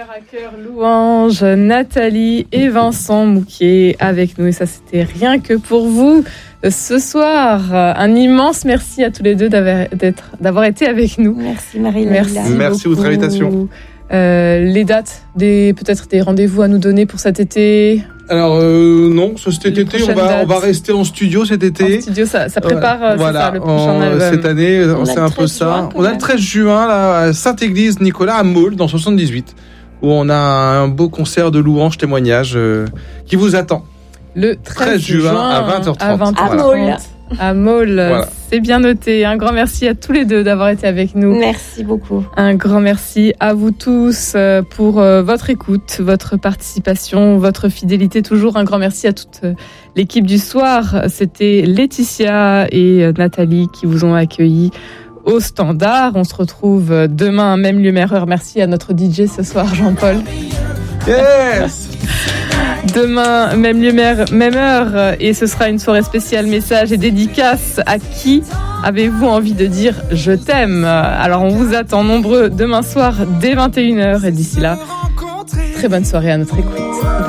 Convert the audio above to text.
À cœur louange, Nathalie et Vincent Mouquier avec nous. Et ça, c'était rien que pour vous ce soir. Un immense merci à tous les deux d'avoir été avec nous. Merci Marie-Laila. Merci de votre invitation. Les dates, peut-être des rendez-vous à nous donner pour cet été? Alors non, cet été on va rester en studio cet été. En studio, ça prépare voilà, le prochain album. Cette année, c'est un peu ça. On a le 13 juin là, à Sainte-Église-Nicolas à Maule, dans 78, où on a un beau concert de louanges témoignages qui vous attend. Le 13 juin à 20h30. À Maule. À Maule, voilà. C'est bien noté. Un grand merci à tous les deux d'avoir été avec nous. Merci beaucoup. Un grand merci à vous tous pour votre écoute, votre participation, votre fidélité. Toujours un grand merci à toute l'équipe du soir. C'était Laetitia et Nathalie qui vous ont accueillis au standard. On se retrouve demain, même lieu, même heure. Merci à notre DJ ce soir, Jean-Paul. Yes. Demain, même lieu, même heure, et ce sera une soirée spéciale message et dédicace. À qui avez-vous envie de dire je t'aime? Alors on vous attend nombreux demain soir dès 21h, et d'ici là, très bonne soirée à notre écoute.